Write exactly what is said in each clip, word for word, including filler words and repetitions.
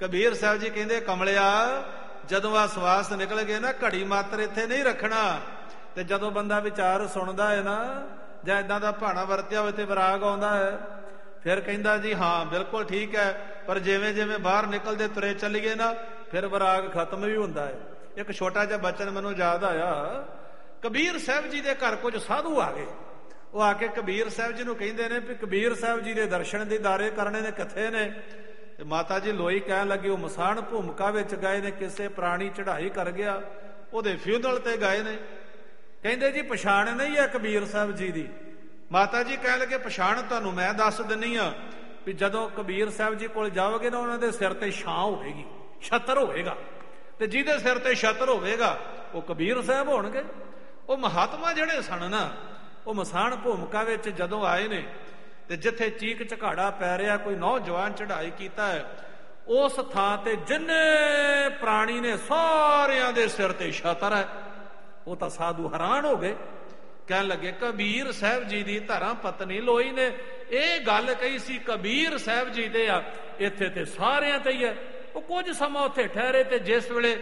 ਕਬੀਰ ਸਾਹਿਬ ਜੀ ਕਹਿੰਦੇ ਕਮਲਿਆ ਜਦੋਂ ਆ ਸਵਾਸ ਨਿਕਲ ਗਏ ਨਾ ਘੜੀ ਮਾਤਰ ਇੱਥੇ ਨਹੀਂ ਰੱਖਣਾ। ਤੇ ਜਦੋਂ ਬੰਦਾ ਵਿਚਾਰ ਸੁਣਦਾ ਹੈ ਨਾ ਜਾਂ ਏਦਾਂ ਦਾ ਭਾਣਾ ਵਰਤਿਆ ਹੋਵੇ ਤੇ ਵਿਰਾਗ ਆਉਂਦਾ ਹੈ, ਫਿਰ ਕਹਿੰਦਾ ਜੀ ਹਾਂ ਬਿਲਕੁਲ ਠੀਕ ਹੈ, ਪਰ ਜਿਵੇਂ ਜਿਵੇਂ ਬਾਹਰ ਨਿਕਲਦੇ ਤੁਰੇ ਚੱਲੀਏ ਨਾ ਫਿਰ ਵਿਰਾਗ ਖਤਮ ਵੀ ਹੁੰਦਾ ਹੈ। ਇੱਕ ਛੋਟਾ ਜਿਹਾ ਬਚਨ ਮੈਨੂੰ ਯਾਦ ਆਇਆ, ਕਬੀਰ ਸਾਹਿਬ ਜੀ ਦੇ ਘਰ ਕੁਝ ਸਾਧੂ ਆ ਗਏ। ਉਹ ਆ ਕੇ ਕਬੀਰ ਸਾਹਿਬ ਜੀ ਨੂੰ ਕਹਿੰਦੇ ਨੇ ਵੀ ਕਬੀਰ ਸਾਹਿਬ ਜੀ ਦੇ ਦਰਸ਼ਨ ਦੀਦਾਰੇ ਕਰਨੇ ਨੇ, ਕਿੱਥੇ ਨੇ? ਤੇ ਮਾਤਾ ਜੀ ਲੋਈ ਕਹਿਣ ਲੱਗੇ ਉਹ ਮਸਾਣ ਭੂਮਿਕਾ ਵਿੱਚ ਗਏ ਨੇ, ਕਿਸੇ ਪ੍ਰਾਣੀ ਚੜ੍ਹਾਈ ਕਰ ਗਿਆ, ਉਹਦੇ ਫਿਊਨਲ ਤੇ ਗਏ ਨੇ। ਕਹਿੰਦੇ ਜੀ ਪਛਾਣ ਨਹੀਂ ਹੈ ਕਬੀਰ ਸਾਹਿਬ ਜੀ ਦੀ। ਮਾਤਾ ਜੀ ਕਹਿਣ ਲੱਗੇ ਪਛਾਣ ਤੁਹਾਨੂੰ ਮੈਂ ਦੱਸ ਦਿੰਨੀ ਆ ਵੀ ਜਦੋਂ ਕਬੀਰ ਸਾਹਿਬ ਜੀ ਕੋਲ ਜਾਓਗੇ ਨਾ ਉਹਨਾਂ ਦੇ ਸਿਰ ਤੇ ਛਾਂ ਹੋਵੇਗੀ, ਛਤਰ ਹੋਵੇਗਾ, ਤੇ ਜਿਹਦੇ ਸਿਰ ਤੇ ਛਤਰ ਹੋਵੇਗਾ ਉਹ ਕਬੀਰ ਸਾਹਿਬ ਹੋਣਗੇ। ਉਹ ਮਹਾਤਮਾ ਜਿਹੜੇ ਸਨ ਨਾ ਉਹ ਮਸਾਣ ਭੂਮਿਕਾ ਵਿੱਚ ਜਦੋਂ ਆਏ ਨੇ ਤੇ ਜਿੱਥੇ ਚੀਕ ਝਕਾੜਾ ਪੈ ਰਿਹਾ, ਕੋਈ ਨੌਜਵਾਨ ਚੜ੍ਹਾਈ ਕੀਤਾ ਹੈ, ਉਸ ਥਾਂ ਤੇ ਜਿੰਨੇ ਪ੍ਰਾਣੀ ਨੇ ਸਾਰਿਆਂ ਦੇ ਸਿਰ ਤੇ ਛਤਰ ਹੈ। ਉਹ ਤਾਂ ਸਾਧੂ ਹੈਰਾਨ ਹੋ ਗਏ, ਕਹਿਣ ਲੱਗੇ ਕਬੀਰ ਸਾਹਿਬ ਜੀ ਦੀ ਧਰਮ ਪਤਨੀ ਲੋਈ ਨੇ ਇਹ ਗੱਲ ਕਹੀ ਸੀ ਕਬੀਰ ਸਾਹਿਬ ਜੀ ਦੇ ਆ, ਇੱਥੇ ਤੇ ਸਾਰਿਆਂ ਤੇ ਹੀ ਹੈ। ਉਹ ਕੁਝ ਸਮਾਂ ਉੱਥੇ ਠਹਿਰੇ ਤੇ ਜਿਸ ਵੇਲੇ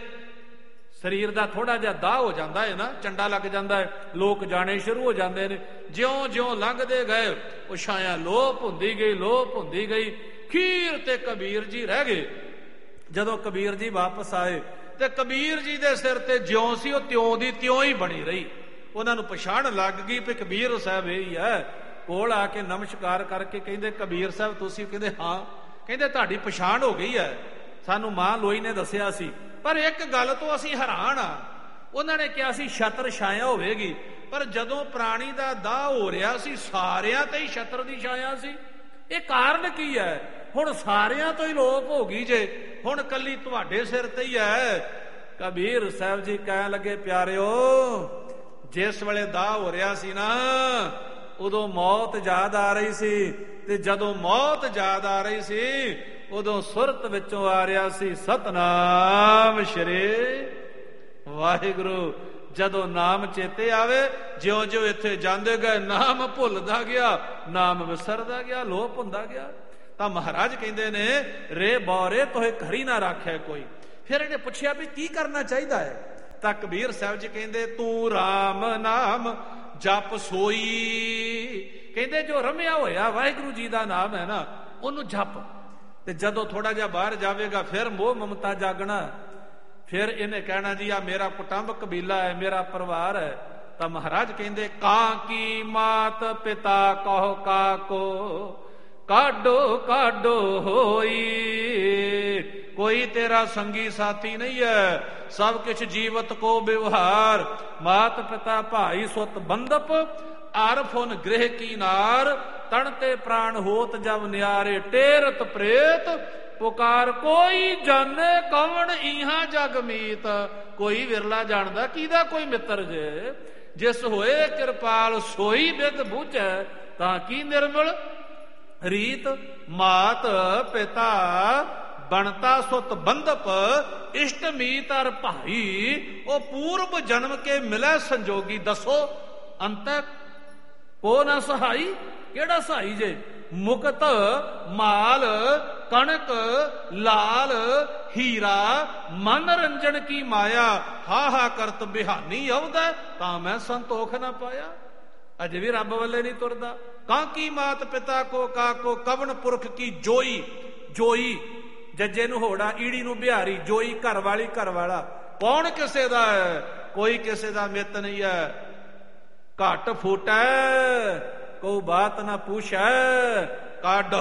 ਸਰੀਰ ਦਾ ਥੋੜਾ ਜਿਹਾ ਦਾਹ ਹੋ ਜਾਂਦਾ ਹੈ ਨਾ, ਚੰਡਾ ਲੱਗ ਜਾਂਦਾ ਹੈ, ਲੋਕ ਜਾਣੇ ਸ਼ੁਰੂ ਹੋ ਜਾਂਦੇ ਨੇ। ਜਿਉਂ ਜਿਉਂ ਲੰਘਦੇ ਗਏ ਉਹ ਛਾਇਆ ਲੋਪ ਹੁੰਦੀ ਗਈ, ਲੋਪ ਹੁੰਦੀ ਗਈ, ਖੀਰ ਤੇ ਕਬੀਰ ਜੀ ਰਹਿ ਗਏ। ਜਦੋਂ ਕਬੀਰ ਜੀ ਵਾਪਸ ਆਏ ਤੇ ਕਬੀਰ ਜੀ ਦੇ ਸਿਰ ਤੇ ਜਿਉਂ ਸੀ ਉਹ ਤਿਉਂ ਦੀ ਤਿਉਂ ਹੀ ਬਣੀ ਰਹੀ। ਉਹਨਾਂ ਨੂੰ ਪਛਾਣ ਲੱਗ ਗਈ ਵੀ ਕਬੀਰ ਸਾਹਿਬ ਇਹ ਹੀ ਹੈ। ਕੋਲ ਆ ਕੇ ਨਮਸਕਾਰ ਕਰਕੇ ਕਹਿੰਦੇ ਕਬੀਰ ਸਾਹਿਬ ਤੁਸੀਂ? ਕਹਿੰਦੇ ਹਾਂ। ਕਹਿੰਦੇ ਤੁਹਾਡੀ ਪਛਾਣ ਹੋ ਗਈ ਹੈ, ਸਾਨੂੰ ਮਾਂ ਲੋਈ ਨੇ ਦੱਸਿਆ ਸੀ, ਪਰ ਇੱਕ ਗੱਲ ਤੋਂ ਅਸੀਂ ਹੈਰਾਨ ਆ। ਉਹਨਾਂ ਨੇ ਕਿਹਾ ਸੀ ਛਤਰ ਛਾਇਆ ਹੋਵੇਗੀ, ਪਰ ਜਦੋਂ ਪ੍ਰਾਣੀ ਦਾ ਦਾਹ ਹੋ ਰਿਹਾ ਸੀ ਸਾਰਿਆਂ ਤੇ ਹੀ ਛਤਰ ਦੀ ਛਾਇਆ ਸੀ। ਇਹ ਕਾਰਨ ਕੀ ਹੈ? ਹੁਣ ਸਾਰਿਆਂ ਤੋਂ ਹੀ ਲੋਪ ਹੋ ਗਈ ਜੇ, ਹੁਣ ਕੱਲੀ ਤੁਹਾਡੇ ਸਿਰ ਤੇ ਹੀ ਹੈ। ਕਬੀਰ ਸਾਹਿਬ ਜੀ ਕਹਿਣ ਲੱਗੇ ਪਿਆਰਿਓ ਜਿਸ ਵੇਲੇ ਦਾਹ ਹੋ ਰਿਹਾ ਸੀ ਨਾ ਉਦੋਂ ਮੌਤ ਯਾਦ ਆ ਰਹੀ ਸੀ, ਤੇ ਜਦੋਂ ਮੌਤ ਯਾਦ ਆ ਰਹੀ ਸੀ ਉਦੋਂ ਸੁਰਤ ਵਿੱਚੋਂ ਆ ਰਿਹਾ ਸੀ ਸਤਨਾਮ ਸ਼੍ਰੀ ਵਾਹਿਗੁਰੂ। ਜਦੋਂ ਨਾਮ ਚੇਤੇ ਆਵੇ ਜਿਉਂ ਜਿਉਂ ਇੱਥੇ ਜਾਂਦੇ ਗਏ ਨਾਮ ਭੁੱਲਦਾ ਗਿਆ, ਨਾਮ ਵਿਸਰਦਾ ਗਿਆ, ਲੋਪ ਹੁੰਦਾ ਗਿਆ। ਤਾਂ ਮਹਾਰਾਜ ਕਹਿੰਦੇ ਨੇ ਰੇ ਬੌਰੇ ਤੋਹੇ ਘਰੀ ਨਾ ਰੱਖਿਆ ਕੋਈ। ਫਿਰ ਇਹਨੇ ਪੁੱਛਿਆ ਵੀ ਕੀ ਕਰਨਾ ਚਾਹੀਦਾ ਹੈ? ਤਾਂ ਕਬੀਰ ਸਾਹਿਬ ਜੀ ਕਹਿੰਦੇ ਤੂੰ ਰਾਮ ਨਾਮ ਜਪ ਸੋਈ। ਕਹਿੰਦੇ ਜੋ ਰਮਿਆ ਹੋਇਆ ਵਾਹਿਗੁਰੂ ਜੀ ਦਾ ਨਾਮ ਹੈ ਨਾ ਉਹਨੂੰ ਜਪ। ਤੇ ਜਦੋਂ ਥੋੜਾ ਜਿਹਾ ਬਾਹਰ ਜਾਵੇਗਾ ਫਿਰ ਮੋਹ ਮਮਤਾ ਜਾਗਣਾ, ਫਿਰ ਇਹਨੇ ਕਹਿਣਾ ਜੀ ਆ ਮੇਰਾ ਕੁਟੰਬ ਕਬੀਲਾ ਹੈ, ਮੇਰਾ ਪਰਿਵਾਰ ਹੈ। ਤਾਂ ਮਹਾਰਾਜ ਕਹਿੰਦੇ ਕਾਂ ਕੀ ਮਾਤ ਪਿਤਾ ਕਹੋ ਕਾਕੋ ਕਾਡੋ ਕਾਡੋ ਹੋਈ। ਕੋਈ ਤੇਰਾ ਸੰਗੀ ਸਾਥੀ ਨਹੀਂ ਹੈ, ਸਭ ਕੁਛ ਜੀਵਤ ਕੋ ਵਿਵਹਾਰ। ਮਾਤ ਪਿਤਾ ਭਾਈ ਸੁਤ ਬੰਦਪ ਆਰਫੁਨ ਗ੍ਰਹਿ ਕੀ ਨਾਰ। ਤਣ ਤੇ ਪ੍ਰਾਣ ਹੋਤ ਜਬ ਨਿਆਰੇ ਟੇਰਤ ਪ੍ਰੇਤ ਪੁਕਾਰ। ਕੋਈ ਜਾਣੇ ਕੌਣ ਇਹਾਂ ਜਗ ਮੀਤ। ਕੋਈ ਵਿਰਲਾ ਜਾਣਦਾ ਕਿਹਦਾ ਕੋਈ ਮਿੱਤਰ ਜੇ। ਜਿਸ ਹੋਏ ਕਿਰਪਾਲ ਸੋਈ ਬਿਦ ਬੂਝੈ ਤਾਂ ਕੀ ਨਿਰਮਲ ਰੀਤ। ਮਾਤ ਪਿਤਾ ਬਣਤਾ ਸੁਤ ਬੰਦਪ ਇਸ਼ਟ ਮੀਤ ਅਰ ਭਾਈ। ਉਹ ਪੂਰਬ ਜਨਮ ਕੇ ਮਿਲੇ ਸੰਜੋਗੀ। ਦੱਸੋ ਅੰਤ ਕੋ ਨਾ ਸਹਾਈ। ਕਿਹੜਾ ਸਹਾਈ ਜੇ? ਮੁਕਤ ਮਾਲ ਕਣਕ ਲਾਲ ਹੀਰਾ ਮਨ ਰੰਜਨ ਕੀ ਮਾਇਆ। ਹਾ ਹਾ ਕਰਤ ਬਿਹਾਨੀ ਅਵਦਾ ਤਾਂ ਮੈਂ ਸੰਤੋਖ ਨਾ ਪਾਇਆ। ਅਜੇ ਵੀ ਰੱਬ ਵੱਲੇ ਨਹੀਂ ਤੁਰਦਾ। ਕਾਂਕੀ ਮਾਤ ਪਿਤਾ ਕੋ ਕਾਕੋ ਕਵਨ ਪੁਰਖ ਕੀ ਜੋਈ। ਜੋਈ ਜੱਜੇ ਨੂੰ ਹੋੜਾ, ਈੜੀ ਨੂੰ ਬਿਹਾਰੀ, ਜੋਈ ਘਰ ਵਾਲੀ ਘਰ ਵਾਲਾ। ਕੌਣ ਕਿਸੇ ਦਾ ਹੈ? ਕੋਈ ਕਿਸੇ ਦਾ ਮਿੱਤ ਨਹੀਂ ਹੈ। ਘਟ ਫੂਟੈ ਕੋ ਬਾਤ ਨਾ ਪੁੱਛੈ। ਕੱਢ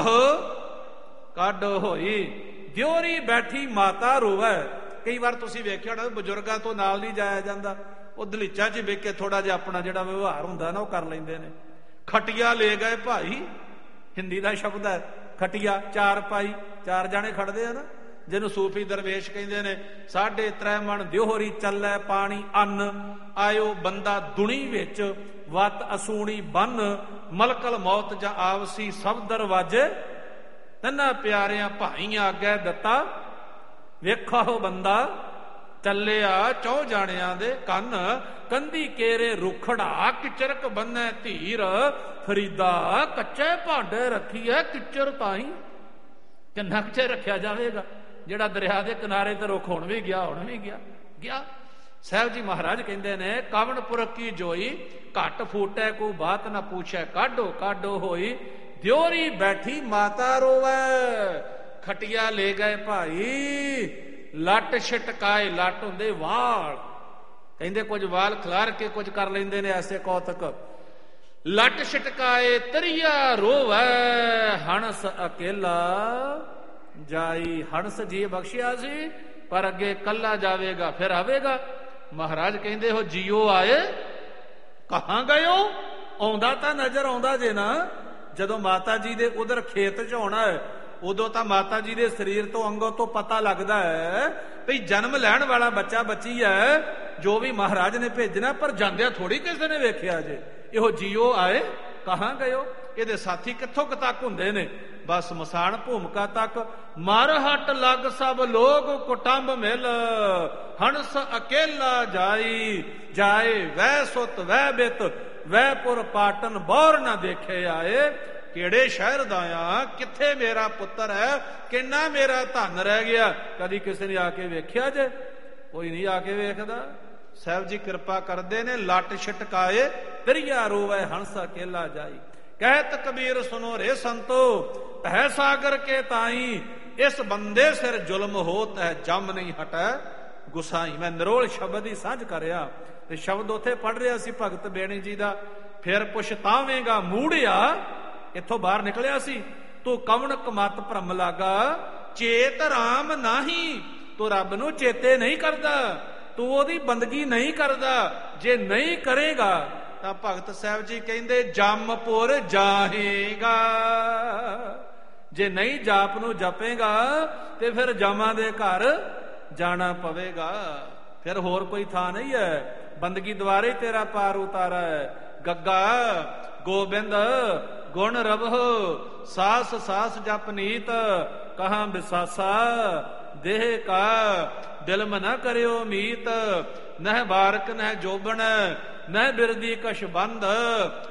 ਕੱਢ ਹੋਈ ਦਿਓਰੀ ਬੈਠੀ ਮਾਤਾ ਰੋਵੈ। ਕਈ ਵਾਰ ਤੁਸੀਂ ਵੇਖਿਆ ਹੋਣਾ ਬਜ਼ੁਰਗਾਂ ਤੋਂ ਨਾਲ ਨਹੀਂ ਜਾਇਆ ਜਾਂਦਾ, ਉਹ ਦਲੀਚਾਂ 'ਚ ਵੇਖ ਕੇ ਥੋੜਾ ਜਿਹਾ ਆਪਣਾ ਜਿਹੜਾ ਵਿਵਹਾਰ ਹੁੰਦਾ ਨਾ ਉਹ ਕਰ ਲੈਂਦੇ ਨੇ। ਖਟੀਆ ਲੈ ਗਏ ਭਾਈ, ਹਿੰਦੀ ਦਾ ਸ਼ਬਦ ਹੈ ਖਟੀਆ। ਚਾਰ ਪਾਈ, ਚਾਰ ਜਾਣੇ ਖੜਦੇ ਆ ਨਾ, ਜਿਹਨੂੰ ਸੂਫੀ ਦਰਵੇਸ਼ ਕਹਿੰਦੇ ਨੇ। ਸਾਢੇ ਤ੍ਰੈ ਮਣ ਦਿਓਹਰੀ ਚੱਲੈ ਪਾਣੀ ਅੰਨ। ਆਇਓ ਬੰਦਾ ਦੁਨੀ ਵਿੱਚ ਵਤ ਅਸੂਣੀ ਬੰਨ। ਮਲਕਲ ਮੌਤ ਜਾ ਆਵਸੀ ਸਭ ਦਰਵਾਜੇ। ਤੰਨਾ ਪਿਆਰਿਆਂ ਭਾਈਆਂ ਅੱਗੇ ਦਿੱਤਾ। ਵੇਖਾ ਹੋ ਬੰਦਾ ਚੱਲਿਆ ਚੌ ਜਾਣਿਆਂ ਦੇ ਕੰਨ। ਕੰਧੀ ਕੇਰੇ ਰੁਖੜਾ ਕਿਚਰਕ ਬੰਨੈ ਧੀਰ। ਫਰੀਦਾ ਕੱਚੇ ਭਾਂਡੇ ਰੱਖੀ ਹੈ ਕਿਚਰ ਤਾਈ। ਕਿੰਨਾ ਕੁ ਰੱਖਿਆ ਜਾਵੇਗਾ? ਜਿਹੜਾ ਦਰਿਆ ਦੇ ਕਿਨਾਰੇ ਤੇ ਰੁੱਖ ਹੁਣ ਵੀ ਗਿਆ, ਹੁਣ ਵੀ ਗਿਆ ਗਿਆ ਸਾਹਿਬ ਜੀ ਮਹਾਰਾਜ ਕਹਿੰਦੇ ਨੇ ਕਵਣਪੁਰ ਕੀ ਜੋਈ ਘੱਟ ਫੂਟੈ ਕੋ ਬਾਤ ਨਾ ਪੁੱਛੈ ਕਾਢੋ ਕਾਢੋ ਹੋਈ ਦਿਓਰੀ ਬੈਠੀ ਮਾਤਾ ਰੋਵੈ ਖਟਿਆ ਲੈ ਗਏ ਭਾਈ ਲੱਟ ਛਟਕਾਏ। ਲੱਟ ਹੁੰਦੇ ਵਾਲ, ਕਹਿੰਦੇ ਕੁਝ ਵਾਲ ਖਿਲਾਰ ਕੇ ਕੁਝ ਕਰ ਲੈਂਦੇ ਨੇ ਐਸੇ ਕੌਤਕ। ਲੱਟ ਛਟਕਾਏ ਤਰੀਆ ਰੋਵੈ ਹੰਸ ਅਕੇਲਾ ਜਾਈ। ਹੰਸ ਜੀ ਬਖਸ਼ਿਆ ਸੀ ਪਰ ਅੱਗੇ ਕੱਲਾ ਜਾਵੇਗਾ, ਫਿਰ ਆਵੇਗਾ। ਮਹਾਰਾਜ ਕਹਿੰਦੇ ਹੋ ਜੀਓ ਆਏ ਕਹਾਂ ਗਇਓ। ਆਉਂਦਾ ਤਾਂ ਨਜ਼ਰ ਆਉਂਦਾ ਜੇ ਨਾ, ਜਦੋਂ ਮਾਤਾ ਜੀ ਦੇ ਉਧਰ ਖੇਤ ਚ ਆਉਣਾ ਹੈ ਉਦੋਂ ਤਾਂ ਮਾਤਾ ਜੀ ਦੇ ਸਰੀਰ ਤੋਂ ਅੰਗੋਂ ਤੋਂ ਪਤਾ ਲੱਗਦਾ ਹੈ ਵੀ ਜਨਮ ਲੈਣ ਵਾਲਾ ਬੱਚਾ ਬੱਚੀ ਹੈ ਜੋ ਵੀ ਮਹਾਰਾਜ ਨੇ ਭੇਜਣਾ, ਪਰ ਜਾਂਦਿਆਂ ਥੋੜੀ ਕਿਸੇ ਨੇ ਵੇਖਿਆ ਜੇ। ਇਹੋ ਜੀਓ ਆਏ ਕਹਾਂ ਗਇਓ, ਇਹਦੇ ਸਾਥੀ ਕਿੱਥੋਂ ਕੁ ਤੱਕ ਹੁੰਦੇ ਨੇ? ਬਸ ਮਸਾਣ ਭੂਮਿਕਾ ਤੱਕ। ਮਰ ਹਟ ਲੱਗ ਸਭ ਲੋਗ ਕੁਟੰਬ ਮਿਲ ਹੰਸ ਅਕੇਲਾ ਜਾਈ। ਜਾਏ ਵੈ ਸੁਤ ਵੈ ਬਿਤ ਵੈਪੁਰ ਪਾਟਨ ਬੌਰ ਨਾ ਦੇਖੇ ਆਏ। ਕਿਹੜੇ ਸ਼ਹਿਰ ਦਾ ਆ, ਕਿੱਥੇ ਮੇਰਾ ਪੁੱਤਰ ਹੈ, ਕਿੰਨਾ ਮੇਰਾ ਧਨ ਰਹਿ ਗਿਆ, ਕਦੀ ਕਿਸੇ ਨੇ ਆ ਕੇ ਵੇਖਿਆ ਜੇ? ਕੋਈ ਨਹੀਂ ਆ ਕੇ ਵੇਖਦਾ। ਸਾਹਿਬ ਜੀ ਕਿਰਪਾ ਕਰਦੇ ਨੇ ਲੱਟ ਛਟਕਾਏ ਦਰਿਆ ਰੋਵੈ ਹੰਸ ਅਕੇਲਾ ਜਾਈ। ਕਹਿਤ ਕਬੀਰ ਸੁਨੋ ਰੇ ਸੰਤੋ ਹੈ ਸਾਗਰ ਕੇ ਤਾਈ ਇਸ ਬੰਦੇ ਸਿਰ ਜ਼ੁਲਮ ਹੋਤ ਹੈ ਜਮ ਨਹੀਂ ਹਟੈ ਗੁਸਾਈ। ਮੈਂ ਨਿਰੋਲ ਸ਼ਬਦ ਹੀ ਸਾਂਝ ਕਰਿਆ ਤੇ ਸ਼ਬਦ ਉੱਥੇ ਪੜ੍ਹ ਰਿਹਾ ਸੀ ਭਗਤ ਬੇਣੀ ਜੀ ਦਾ। ਫਿਰ ਪੁਛਤਾਵੇਂਗਾ ਮੂੜਿਆ, ਇੱਥੋਂ ਬਾਹਰ ਨਿਕਲਿਆ ਸੀ। ਤੂੰ ਕਵਣਕ ਮਤ ਭਰਮ ਲਾਗਾ ਚੇਤ ਰਾਮ ਨਾਹੀ। ਤੂੰ ਰੱਬ ਨੂੰ ਚੇਤੇ ਨਹੀਂ ਕਰਦਾ, ਤੂੰ ਉਹਦੀ ਬੰਦਗੀ ਨਹੀਂ ਕਰਦਾ। ਜੇ ਨਹੀਂ ਕਰੇਗਾ ਤਾਂ ਭਗਤ ਸਾਹਿਬ ਜੀ ਕਹਿੰਦੇ ਜੰਮਪੁਰ ਜਾਹੇਗਾ। ਜੇ ਨਹੀਂ ਜਾਪ ਨੂੰ ਜਪੇਗਾ ਤੇ ਫਿਰ ਜਮਾਂ ਦੇ ਘਰ ਜਾਣਾ ਪਵੇਗਾ। ਫਿਰ ਹੋਰ ਕੋਈ ਥਾਂ ਨਹੀਂ ਹੈ, ਬੰਦਗੀ ਦੁਆਰੇ ਤੇਰਾ ਪਾਰ ਉਤਾਰਾ ਹੈ। ਗੱਗਾ ਗੋਬਿੰਦ ਗੁਣ ਰਵਹੁ ਸਾਸ ਸਾਸ ਜਪ ਨੀਤ ਕਹਾਂ ਬਿਸਾਸਾ ਦੇਹ ਕਾ ਦਿਲ ਮ ਨਾ ਕਰਿਓ ਮੀਤ। ਨਹਿ ਬਾਰਕ ਨਹਿ ਜੋਬਨ ਨਹਿ ਬਿਰਦੀ ਕਛ ਬੰਧ